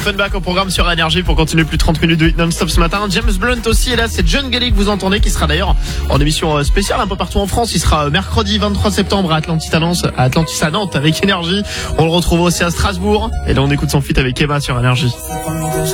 Offenbach au programme sur Énergie pour continuer plus de 30 minutes de hit non-stop ce matin. James Blunt aussi est là, c'est John Galli que vous entendez, qui sera d'ailleurs en émission spéciale un peu partout en France. Il sera mercredi 23 septembre à Atlantis à Nantes avec Énergie. On le retrouve aussi à Strasbourg. Et là on écoute son feat avec Eva sur Énergie.